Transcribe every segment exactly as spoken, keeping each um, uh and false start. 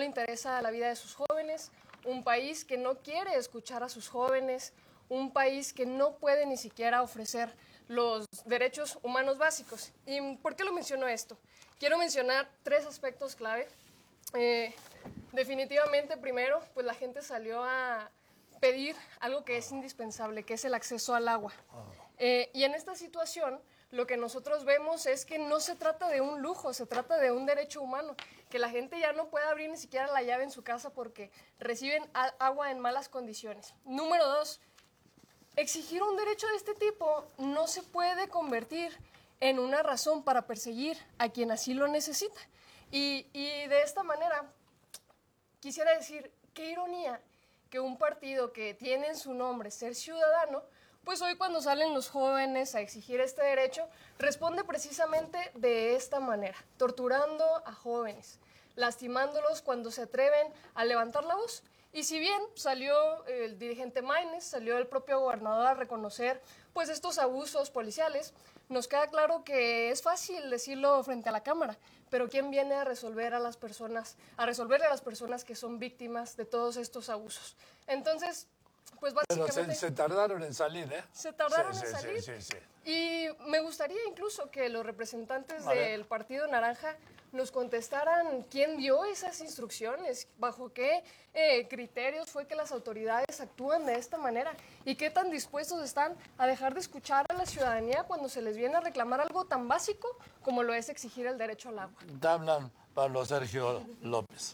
interesa la vida de sus jóvenes, un país que no quiere escuchar a sus jóvenes, un país que no puede ni siquiera ofrecer los derechos humanos básicos. ¿Y por qué lo menciono esto? Quiero mencionar tres aspectos clave. Eh, definitivamente, primero, pues la gente salió a pedir algo que es indispensable, que es el acceso al agua. Eh, y en esta situación, lo que nosotros vemos es que no se trata de un lujo, se trata de un derecho humano, que la gente ya no puede abrir ni siquiera la llave en su casa porque reciben agua en malas condiciones. Número dos, exigir un derecho de este tipo no se puede convertir en una razón para perseguir a quien así lo necesita. Y, y de esta manera, quisiera decir, qué ironía que un partido que tiene en su nombre ser ciudadano, pues hoy cuando salen los jóvenes a exigir este derecho, responde precisamente de esta manera, torturando a jóvenes, lastimándolos cuando se atreven a levantar la voz. Y si bien salió el dirigente Maínez, salió el propio gobernador a reconocer pues estos abusos policiales, nos queda claro que es fácil decirlo frente a la cámara, pero ¿quién viene a resolver a las personas, a resolverle a las personas que son víctimas de todos estos abusos? Entonces, pues básicamente... Pero se, se tardaron en salir, ¿eh? Se tardaron sí, en sí, salir. Sí, sí, sí. Y me gustaría incluso que los representantes A del ver. Partido Naranja nos contestaran quién dio esas instrucciones, bajo qué eh, criterios fue que las autoridades actúan de esta manera y qué tan dispuestos están a dejar de escuchar a la ciudadanía cuando se les viene a reclamar algo tan básico como lo es exigir el derecho al agua. Te hablan Pablo Sergio López.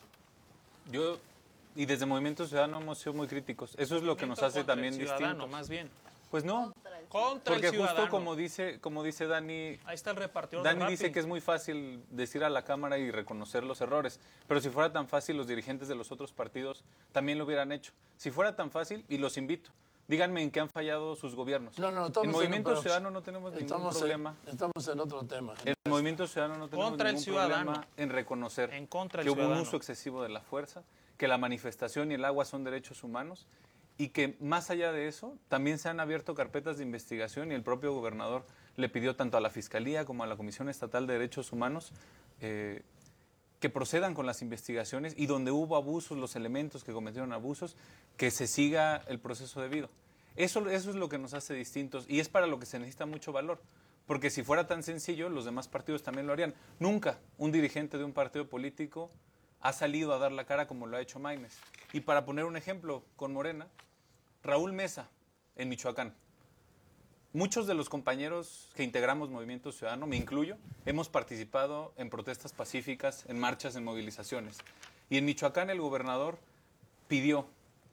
Yo, y desde Movimiento Ciudadano hemos sido muy críticos. Eso es lo que nos hace Contra también el ciudadano, distintos. más bien. Pues no, Contra porque el ciudadano. justo como dice, como dice Dani, Ahí está el repartidor Dani de dice Rappi. que es muy fácil decir a la Cámara y reconocer los errores, pero si fuera tan fácil los dirigentes de los otros partidos también lo hubieran hecho. Si fuera tan fácil, y los invito, díganme en qué han fallado sus gobiernos. No, no, estamos en Movimiento en, Ciudadano no tenemos ningún estamos problema. En, estamos en otro tema. En el Movimiento Ciudadano no tenemos Contra el ningún ciudadano. problema en reconocer En contra del que hubo un ciudadano. uso excesivo de la fuerza, que la manifestación y el agua son derechos humanos y que más allá de eso también se han abierto carpetas de investigación y el propio gobernador le pidió tanto a la Fiscalía como a la Comisión Estatal de Derechos Humanos eh, que procedan con las investigaciones y donde hubo abusos, los elementos que cometieron abusos, que se siga el proceso debido. Eso, eso es lo que nos hace distintos y es para lo que se necesita mucho valor. Porque si fuera tan sencillo, los demás partidos también lo harían. Nunca un dirigente de un partido político ha salido a dar la cara como lo ha hecho Maínez. Y para poner un ejemplo con Morena, Raúl Mesa, en Michoacán. Muchos de los compañeros que integramos Movimiento Ciudadano, me incluyo, hemos participado en protestas pacíficas, en marchas, en movilizaciones. Y en Michoacán el gobernador pidió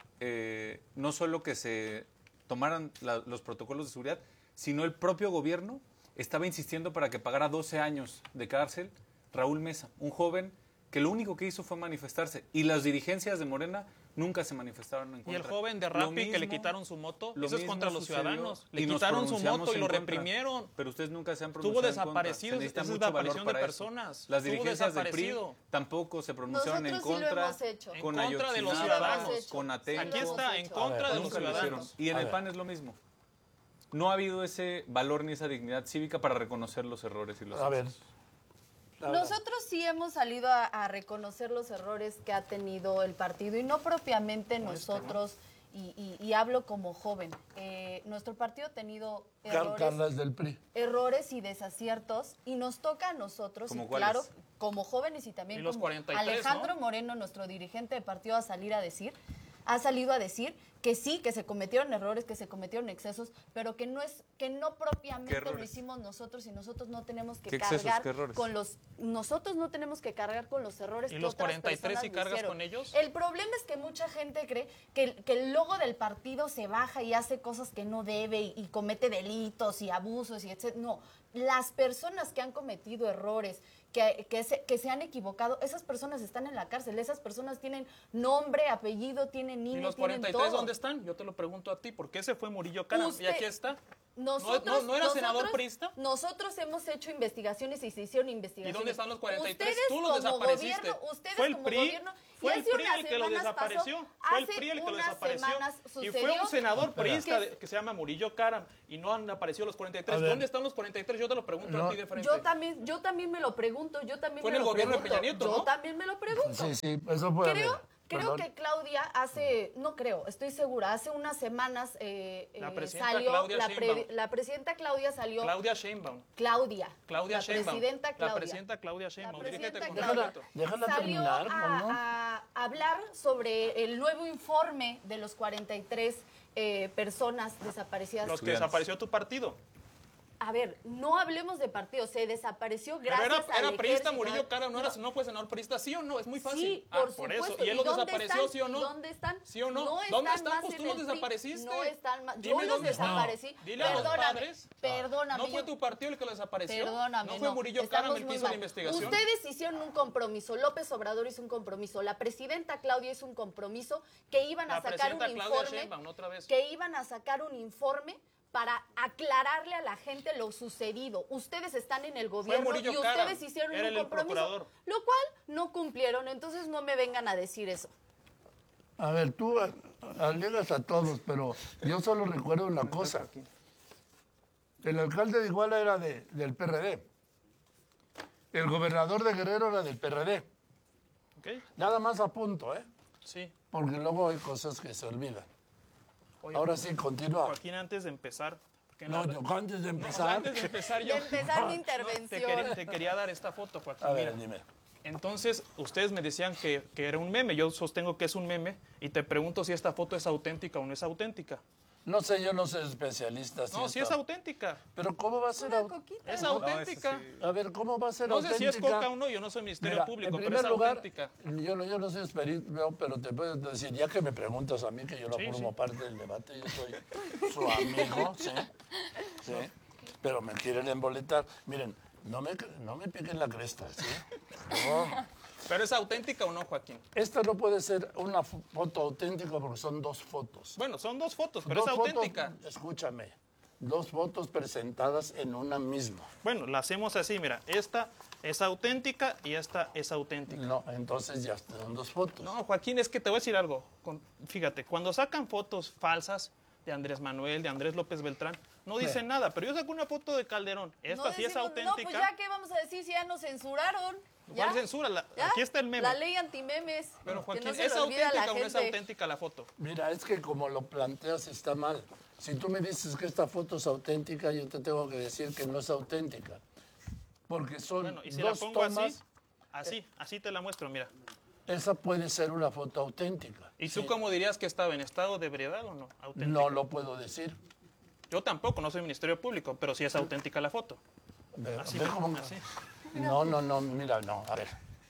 eh, no solo que se tomaran la, los protocolos de seguridad, sino el propio gobierno estaba insistiendo para que pagara doce años de cárcel Raúl Mesa, un joven que lo único que hizo fue manifestarse. Y las dirigencias de Morena nunca se manifestaron en contra. Y el joven de Rappi que le quitaron su moto, eso es contra los ciudadanos. Le quitaron su moto y lo reprimieron. Pero ustedes nunca se han pronunciado Estuvo desaparecido, en contra. es desaparición de personas. Las Estuvo dirigencias del P R I desaparecido. tampoco se pronunciaron en Nosotros sí lo contra. hemos hecho. En Con contra de los Ayotzinapa, ciudadanos. con Atenco. Aquí está, en contra ver, de los Nunca lo hicieron. ciudadanos. Y en A el ver. P A N es lo mismo. No ha habido ese valor ni esa dignidad cívica para reconocer los errores y los A ver. excesos. Nosotros sí hemos salido a, a reconocer los errores que ha tenido el partido y no propiamente nosotros, y, y, y hablo como joven. Eh, nuestro partido ha tenido Car- errores, Carla es del P R I. errores y desaciertos y nos toca a nosotros, ¿Cómo y cuáles? claro, como jóvenes y también Y los como cuarenta y tres, Alejandro ¿no? Moreno, nuestro dirigente de partido, a salir a decir, ha salido a decir que sí, que se cometieron errores, que se cometieron excesos, pero que no es, que no ¿Qué propiamente lo errores? hicimos nosotros y nosotros no tenemos que ¿Qué excesos, cargar qué errores? con los, nosotros no tenemos que cargar con los errores ¿Y que los otras cuarenta y tres personas si cargas hicieron. con ellos? El problema es que mucha gente cree que, el- que el logo del partido se baja y hace cosas que no debe y, y comete delitos y abusos y etcétera. No, las personas que han cometido errores, que, que, se, que se han equivocado, esas personas están en la cárcel, esas personas tienen nombre, apellido, tienen ¿Y niños, los tienen cuarenta y tres todo. dónde están? Yo te lo pregunto a ti. ¿Por qué se fue Murillo Caram? Usted- Y aquí está. Nosotros, ¿No, no, no era nosotros- senador priista? Nosotros hemos hecho investigaciones y se hicieron investigaciones. ¿Y dónde están los cuarenta y tres? Ustedes Tú los como desapareciste. gobierno, ustedes Fue el como P R I gobierno Fue Y el hace P R I unas el que lo semanas desapareció. pasó, Fue el hace P R I el que lo unas desapareció. semanas Y fue sucedió un senador Espera. priista que- de- que se llama Murillo Karam y no han aparecido los cuarenta y tres. A ver. ¿Dónde están los cuarenta y tres? Yo te lo pregunto No. a ti de frente. Yo también, yo también me lo pregunto, yo también Fue me en el lo gobierno de pregunto. Peña Nieto, Yo ¿no? también me lo pregunto. Sí, sí, eso puede Creo, haber. creo Perdón. que Claudia hace, no creo, estoy segura, hace unas semanas eh, La eh, presidenta salió, Claudia la, pre- Sheinbaum. la presidenta Claudia salió, Claudia Sheinbaum. Claudia, Claudia la Sheinbaum. presidenta Claudia. La presidenta Claudia Sheinbaum. La Dirígete presidenta con Claudia respeto. Déjala salió terminar, a, ¿no? a hablar sobre el nuevo informe de los cuarenta y tres eh, personas desaparecidas. Los que desapareció tu partido. A ver, no hablemos de partidos, se desapareció Pero gracias era, era al priista ejército. Murillo Karam, no, era, no fue senador priista, ¿sí o no? Es muy fácil. Sí, Ah, por supuesto. eso. ¿Y él los dónde desapareció, están? sí o no? ¿Dónde están? ¿Sí o no? No ¿Dónde están están? más Pues en tú los el P R I. desapareciste. No están más. Yo Dime los dónde están. desaparecí. Dile a los Perdóname, padres. perdóname. ¿No fue yo- tu partido el que lo desapareció? Perdóname, ¿No fue Murillo estamos Karam el que muy hizo la mal. investigación? Ustedes hicieron un compromiso, López Obrador hizo un compromiso, la presidenta Claudia hizo un compromiso que iban a La sacar un presidenta Claudia informe, Sheinbaum, otra vez. que iban a sacar un informe para aclararle a la gente lo sucedido. Ustedes están en el gobierno Murillo y ustedes Karam, hicieron era un el compromiso, procurador. lo cual no cumplieron, entonces no me vengan a decir eso. A ver, tú a- alegas a todos, pero yo solo recuerdo una cosa. El alcalde de Iguala era de- del P R D. El gobernador de Guerrero era del P R D. ¿Ok? Nada más a punto, ¿eh? Sí. Porque luego hay cosas que se olvidan. Oye, Ahora sí, continúa. Joaquín, antes de empezar... porque en No, la- yo antes de No, empezar... antes de empezar De yo... empezar mi Te intervención. quería, te quería dar esta foto, Joaquín. A ver, Mira. dime. Entonces, ustedes me decían que, que era un meme. Yo sostengo que es un meme y te pregunto si esta foto es auténtica o no es auténtica. No sé, yo no soy especialista. No, si es está- auténtica. Pero ¿cómo va a ser Una auténtica? coquita. Es No, auténtica. eso sí. A ver, ¿cómo va a ser No sé auténtica? si es coca o no, yo no soy Ministerio Mira, Público, en pero primer es lugar, auténtica. yo no, yo no soy experto, pero te puedo decir, ya que me preguntas a mí, que yo no Sí, formo sí. parte del debate, yo soy su amigo, ¿sí? ¿Sí? Pero me quieren emboletar. Miren, no me, no me piquen la cresta, ¿sí? No. ¿Pero es auténtica o no, Joaquín? Esta no puede ser una fo- foto auténtica porque son dos fotos. Bueno, son dos fotos, pero Dos es fotos- auténtica. escúchame, dos fotos presentadas en una misma. Bueno, la hacemos así, mira. Esta es auténtica y esta es auténtica. No, entonces ya son dos fotos. No, Joaquín, es que te voy a decir algo. Con- fíjate, cuando sacan fotos falsas de Andrés Manuel, de Andrés López Beltrán, no dicen nada, pero yo saco una foto de Calderón. Esta No sí es decimos- auténtica. No, pues ya que vamos a decir si ya nos censuraron. ¿Cuál ¿Ya? censura? La- ¿Ya? aquí está el meme. La ley antimemes. Pero Que Joaquín, no se ¿es le olvide a la auténtica o no es gente. auténtica la foto? Mira, es que como lo planteas está mal. Si tú me dices que esta foto es auténtica, yo te tengo que decir que no es auténtica. Porque son Bueno, y si la dos pongo tomas, así, así, así te la muestro, mira. esa puede ser una foto auténtica. ¿Y tú Sí. cómo dirías que estaba en estado de ebriedad o no? Auténtica. No lo puedo decir. Yo tampoco, no soy Ministerio Público, pero sí es auténtica la foto. Ve- Así, ve cómo- así. No, no, no, mira, no, a ver.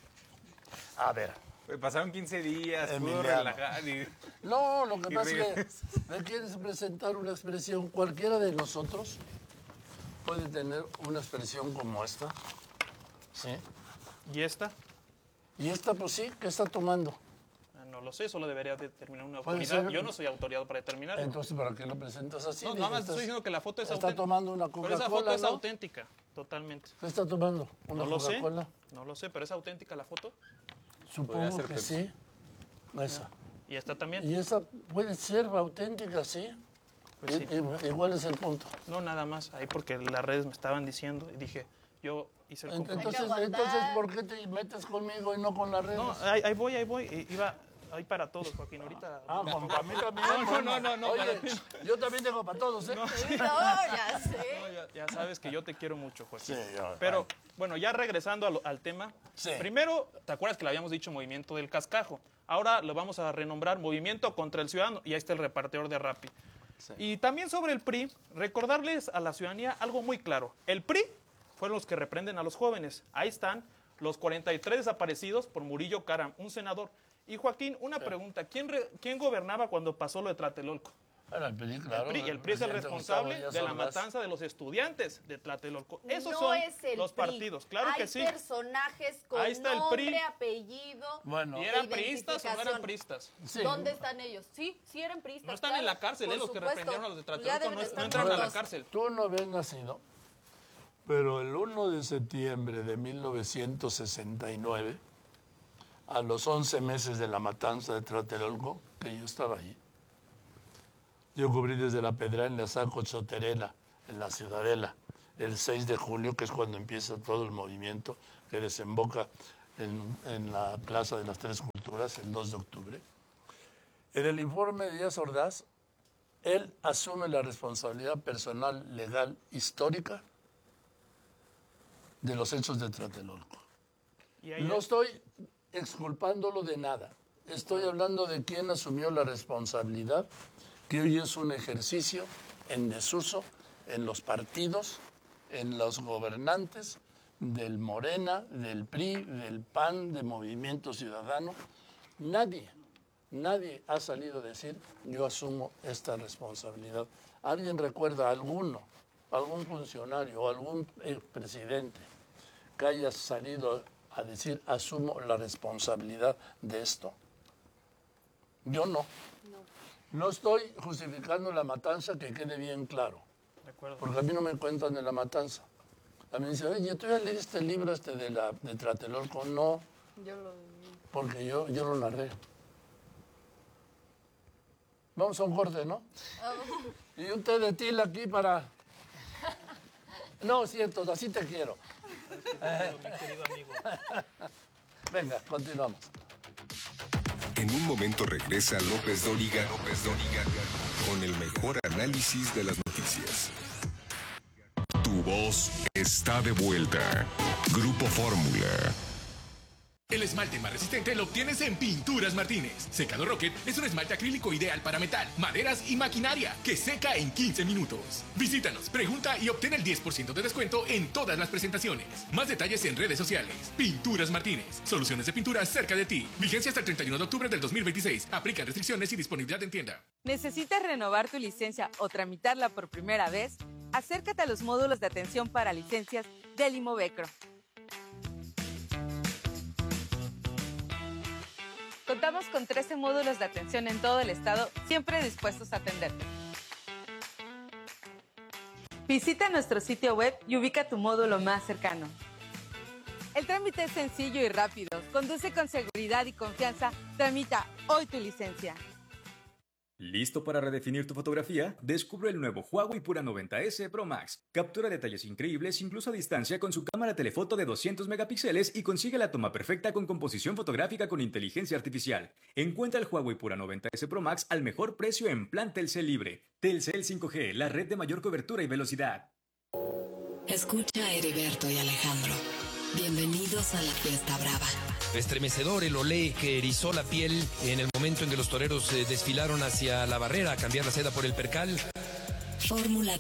A ver. Pues pasaron quince días, pudo Emiliano. relajar y... No, lo que Y pasa es regresas. que me quieres presentar una expresión. Cualquiera de nosotros puede tener una expresión como esta. ¿Sí? ¿Y esta? Y esta, pues sí, ¿qué está tomando? Ah, No lo sé, solo debería determinar una Puede autoridad. ser- Yo no soy autoridad para determinarlo. Entonces, ¿para qué lo presentas así? No, Dije, nada más te estás- estoy diciendo que la foto es Está auténtica. tomando una Pero esa foto Coca-Cola, es ¿no? auténtica, totalmente. ¿Qué está tomando? ¿Una No lo sé, Coca-Cola? no lo sé, pero es auténtica la foto. Supongo ser que Pepsi. sí. Esa. Y esta también. Y esa puede ser auténtica, ¿sí? Pues sí. I- i- Igual es el punto. No, nada más, ahí porque las redes me estaban diciendo y dije, yo hice el Ent- compromiso. Entonces, aguantar. entonces, ¿por qué te metes conmigo y no con las redes? No, ahí, ahí voy, ahí voy. I- Iba ahí para todos, Joaquín. Ahorita. Ah, me Juan, pongo- para mí también. No, no, bueno. no, no, Oye, para ti. yo también tengo para todos, ¿eh? No, ya sé. No, ya, ya sabes que yo te quiero mucho, Joaquín. Sí, yo- Pero, bueno, ya regresando a lo- al tema. Sí. Primero, ¿te acuerdas que le habíamos dicho Movimiento del Cascajo? Ahora lo vamos a renombrar Movimiento contra el Ciudadano. Y ahí está el repartidor de Rappi. Y también sobre el P R I, recordarles a la ciudadanía algo muy claro. El P R I fueron los que reprenden a los jóvenes. Ahí están los cuarenta y tres desaparecidos por Murillo Karam, un senador. Y Joaquín, una pregunta. ¿Quién, re- ¿Quién gobernaba cuando pasó lo de Tlatelolco? Bueno, el P R I, claro. El P R I, y el P R I es el presidente responsable Gustavo Díaz de la Ordaz. matanza de los estudiantes de Tlatelolco. Esos no son es el los P R I. partidos. Claro Hay que sí. personajes con Ahí está el P R I. nombre, apellido. Bueno. ¿Y e eran priistas o no eran identificación. priistas? Sí. ¿Dónde están ellos? Sí, sí eran priistas. No están claro, en la cárcel, por ¿eh? Los que supuesto. reprendieron a los de Ya Tlatelolco deben no, de no estar entraron a la muertos. cárcel. Tú no habías nacido, pero el uno de septiembre de mil novecientos sesenta y nueve, a los once meses de la matanza de Tlatelolco, que yo estaba allí. Yo cubrí desde La Pedra en la Saco Choterela, en la Ciudadela, el seis de julio, que es cuando empieza todo el movimiento que desemboca en, en la Plaza de las Tres Culturas, el dos de octubre. En el informe de Díaz Ordaz, él asume la responsabilidad personal, legal, histórica de los hechos de Tlatelolco. No estoy exculpándolo de nada. Estoy hablando de quién asumió la responsabilidad, que hoy es un ejercicio en desuso en los partidos, en los gobernantes del Morena, del P R I, del P A N, de Movimiento Ciudadano. Nadie, nadie ha salido a decir, yo asumo esta responsabilidad. ¿Alguien recuerda a alguno, algún funcionario o algún presidente que haya salido a decir, asumo la responsabilidad de esto? Yo no. No, no estoy justificando la matanza, que quede bien claro. De acuerdo. Porque a mí no me cuentan de la matanza. A mí me dicen, oye, ¿tú ya leíste el libro este de, la, de Tlatelolco? No, Yo lo porque yo, yo lo narré. Vamos a un corte, ¿no? Y un té de tila aquí para... No, cierto, así te quiero. Mi querido amigo. Venga, continuamos. En un momento regresa López Dóriga, López Dóriga con el mejor análisis de las noticias. Tu voz está de vuelta. Grupo Fórmula. El esmalte más resistente lo obtienes en Pinturas Martínez. Secador Rocket es un esmalte acrílico ideal para metal, maderas y maquinaria que seca en quince minutos. Visítanos, pregunta y obtén el diez por ciento de descuento en todas las presentaciones. Más detalles en redes sociales. Pinturas Martínez. Soluciones de pintura cerca de ti. Vigencia hasta el treinta y uno de octubre del dos mil veintiséis. Aplican restricciones y disponibilidad en tienda. ¿Necesitas renovar tu licencia o tramitarla por primera vez? Acércate a los módulos de atención para licencias del Imovecro. Contamos con trece módulos de atención en todo el estado, siempre dispuestos a atenderte. Visita nuestro sitio web y ubica tu módulo más cercano. El trámite es sencillo y rápido. Conduce con seguridad y confianza. Tramita hoy tu licencia. ¿Listo para redefinir tu fotografía? Descubre el nuevo Huawei Pura noventa ese Pro Max. Captura detalles increíbles incluso a distancia con su cámara telefoto de doscientos megapíxeles y consigue la toma perfecta con composición fotográfica con inteligencia artificial. Encuentra el Huawei Pura noventa ese Pro Max al mejor precio en plan Telcel Libre. Telcel cinco G, la red de mayor cobertura y velocidad. Escucha a Heriberto y Alejandro. Bienvenidos a la fiesta brava. Estremecedor el olé que erizó la piel en el momento en que los toreros eh, desfilaron hacia la barrera a cambiar la seda por el percal. Fórmula